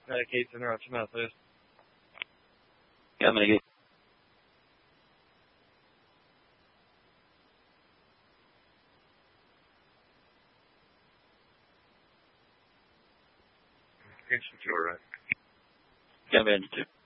Kate's interrupt your mouth, please. Yeah, I'm going to get... You're right. Yeah, man, you too.